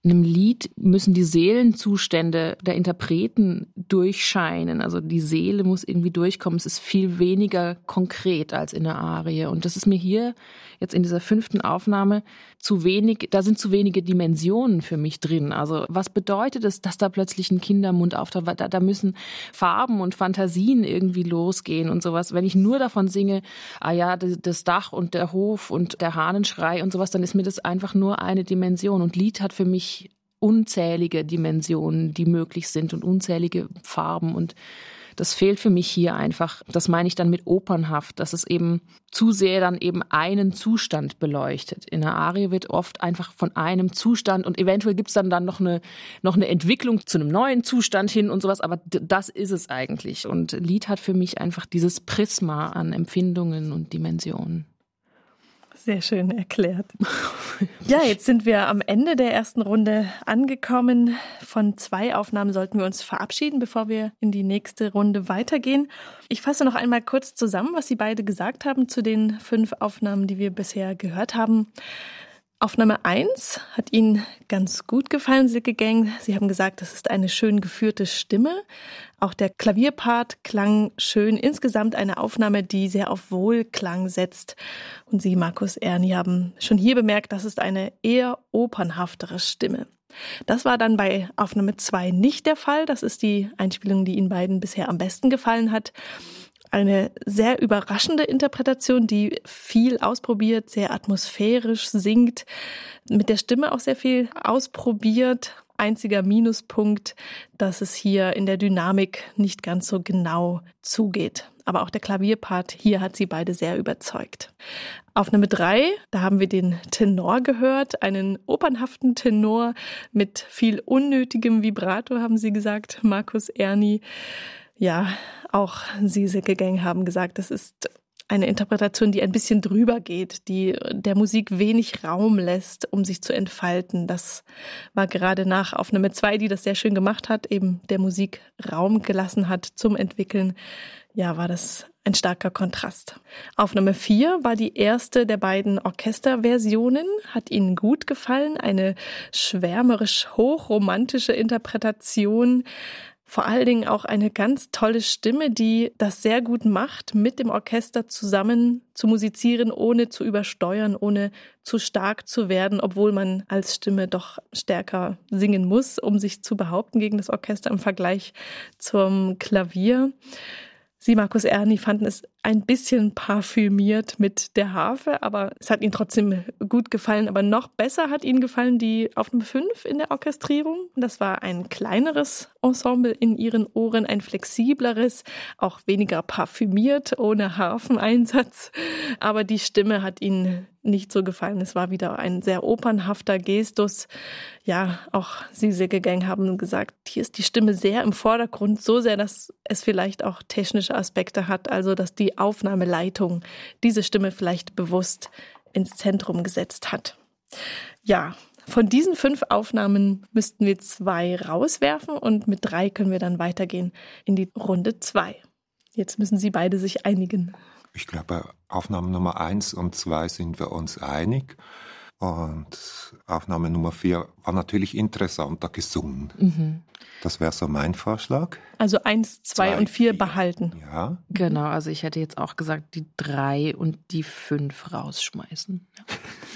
In einem Lied müssen die Seelenzustände der Interpreten durchscheinen. Also die Seele muss irgendwie durchkommen. Es ist viel weniger konkret als in der Arie. Und das ist mir hier jetzt in dieser 5. Aufnahme zu wenig, da sind zu wenige Dimensionen für mich drin. Also was bedeutet es, dass da plötzlich ein Kindermund auftaucht? Da müssen Farben und Fantasien irgendwie losgehen und sowas. Wenn ich nur davon singe, das Dach und der Hof und der Hahnenschrei und sowas, dann ist mir das einfach nur eine Dimension. Und Lied hat für mich unzählige Dimensionen, die möglich sind und unzählige Farben, und das fehlt für mich hier einfach. Das meine ich dann mit opernhaft, dass es eben zu sehr dann eben einen Zustand beleuchtet. In der Arie wird oft einfach von einem Zustand, und eventuell gibt es dann noch eine Entwicklung zu einem neuen Zustand hin und sowas, aber das ist es eigentlich. Und Lied hat für mich einfach dieses Prisma an Empfindungen und Dimensionen. Sehr schön erklärt. Ja, jetzt sind wir am Ende der ersten Runde angekommen. Von 2 Aufnahmen sollten wir uns verabschieden, bevor wir in die nächste Runde weitergehen. Ich fasse noch einmal kurz zusammen, was Sie beide gesagt haben zu den 5 Aufnahmen, die wir bisher gehört haben. Aufnahme 1 hat Ihnen ganz gut gefallen, Silke Geng. Sie haben gesagt, das ist eine schön geführte Stimme. Auch der Klavierpart klang schön. Insgesamt eine Aufnahme, die sehr auf Wohlklang setzt. Und Sie, Markus Erni, haben schon hier bemerkt, das ist eine eher opernhaftere Stimme. Das war dann bei Aufnahme 2 nicht der Fall. Das ist die Einspielung, die Ihnen beiden bisher am besten gefallen hat. Eine sehr überraschende Interpretation, die viel ausprobiert, sehr atmosphärisch singt, mit der Stimme auch sehr viel ausprobiert. Einziger Minuspunkt, dass es hier in der Dynamik nicht ganz so genau zugeht. Aber auch der Klavierpart hier hat sie beide sehr überzeugt. Aufnahme 3, da haben wir den Tenor gehört, einen opernhaften Tenor mit viel unnötigem Vibrato, haben Sie gesagt, Markus Erni. Ja, auch Sie, Silke Geng, haben gesagt, das ist eine Interpretation, die ein bisschen drüber geht, die der Musik wenig Raum lässt, um sich zu entfalten. Das war gerade nach Aufnahme 2, die das sehr schön gemacht hat, eben der Musik Raum gelassen hat zum Entwickeln. Ja, war das ein starker Kontrast. Aufnahme 4 war die erste der beiden Orchesterversionen, hat Ihnen gut gefallen, eine schwärmerisch hochromantische Interpretation. Vor allen Dingen auch eine ganz tolle Stimme, die das sehr gut macht, mit dem Orchester zusammen zu musizieren, ohne zu übersteuern, ohne zu stark zu werden, obwohl man als Stimme doch stärker singen muss, um sich zu behaupten gegen das Orchester im Vergleich zum Klavier. Sie, Markus Erni, fanden es ein bisschen parfümiert mit der Harfe, aber es hat Ihnen trotzdem gut gefallen. Aber noch besser hat Ihnen gefallen die Aufnahme 5 in der Orchestrierung. Das war ein kleineres Ensemble in Ihren Ohren, ein flexibleres, auch weniger parfümiert, ohne Harfeneinsatz. Aber die Stimme hat Ihnen nicht so gefallen. Es war wieder ein sehr opernhafter Gestus. Ja, auch Sie, Silke Geng, haben gesagt, hier ist die Stimme sehr im Vordergrund, so sehr, dass es vielleicht auch technische Aspekte hat, also dass die Aufnahmeleitung diese Stimme vielleicht bewusst ins Zentrum gesetzt hat. Ja, von diesen 5 Aufnahmen müssten wir 2 rauswerfen und mit 3 können wir dann weitergehen in die Runde 2. Jetzt müssen Sie beide sich einigen. Ich glaube, Aufnahme Nummer 1 und 2 sind wir uns einig. Und Aufnahme Nummer 4 war natürlich interessanter gesungen. Mhm. Das wäre so mein Vorschlag. Also 1, 2 und 4 behalten. Ja. Genau, also ich hätte jetzt auch gesagt, die 3 und die 5 rausschmeißen. Ja.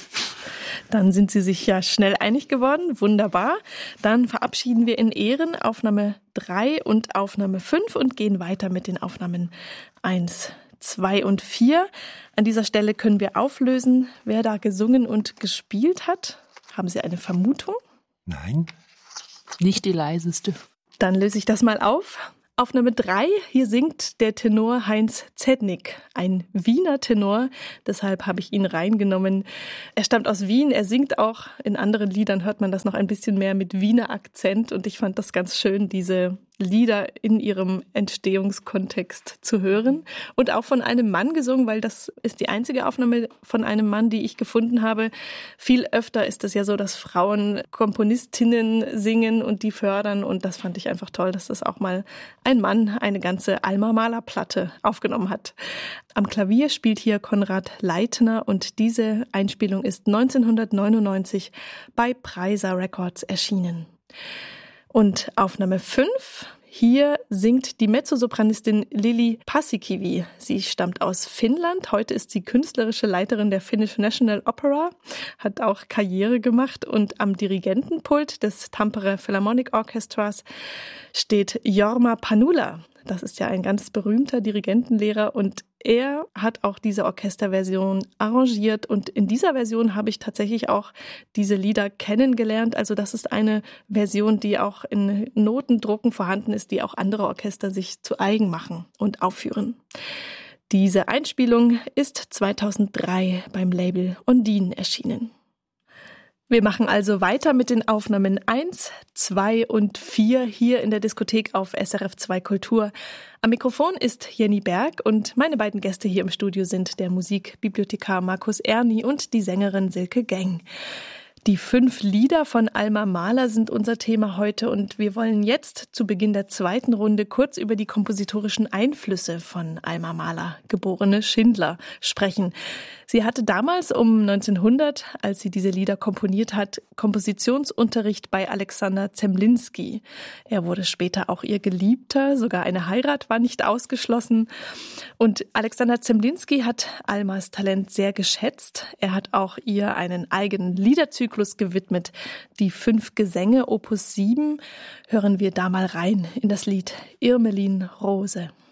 Dann sind Sie sich ja schnell einig geworden. Wunderbar. Dann verabschieden wir in Ehren Aufnahme 3 und Aufnahme 5 und gehen weiter mit den Aufnahmen 1, 2 und 4. An dieser Stelle können wir auflösen, wer da gesungen und gespielt hat. Haben Sie eine Vermutung? Nein. Nicht die leiseste. Dann löse ich das mal auf. Aufnahme 3, hier singt der Tenor Heinz Zednik, ein Wiener Tenor, deshalb habe ich ihn reingenommen. Er stammt aus Wien, er singt auch, in anderen Liedern hört man das noch ein bisschen mehr mit Wiener Akzent und ich fand das ganz schön, diese Lieder in ihrem Entstehungskontext zu hören und auch von einem Mann gesungen, weil das ist die einzige Aufnahme von einem Mann, die ich gefunden habe. Viel öfter ist es ja so, dass Frauen Komponistinnen singen und die fördern und das fand ich einfach toll, dass das auch mal ein Mann eine ganze Alma-Mahler-Platte aufgenommen hat. Am Klavier spielt hier Konrad Leitner und diese Einspielung ist 1999 bei Preiser Records erschienen. Und Aufnahme 5, hier singt die Mezzosopranistin Lili Paasikivi. Sie stammt aus Finnland. Heute ist sie künstlerische Leiterin der Finnish National Opera, hat auch Karriere gemacht und am Dirigentenpult des Tampere Philharmonic Orchestras steht Jorma Panula. Das ist ja ein ganz berühmter Dirigentenlehrer und er hat auch diese Orchesterversion arrangiert und in dieser Version habe ich tatsächlich auch diese Lieder kennengelernt. Also das ist eine Version, die auch in Notendrucken vorhanden ist, die auch andere Orchester sich zu eigen machen und aufführen. Diese Einspielung ist 2003 beim Label Ondine erschienen. Wir machen also weiter mit den Aufnahmen 1, 2 und 4 hier in der Diskothek auf SRF 2 Kultur. Am Mikrofon ist Jenny Berg und meine beiden Gäste hier im Studio sind der Musikbibliothekar Markus Erni und die Sängerin Silke Geng. Die 5 Lieder von Alma Mahler sind unser Thema heute und wir wollen jetzt zu Beginn der zweiten Runde kurz über die kompositorischen Einflüsse von Alma Mahler, geborene Schindler, sprechen. Sie hatte damals um 1900, als sie diese Lieder komponiert hat, Kompositionsunterricht bei Alexander Zemlinsky. Er wurde später auch ihr Geliebter, sogar eine Heirat war nicht ausgeschlossen. Und Alexander Zemlinsky hat Almas Talent sehr geschätzt. Er hat auch ihr einen eigenen Liederzyklus gewidmet. Die 5 Gesänge, Opus 7, hören wir da mal rein in das Lied Irmelin Rose.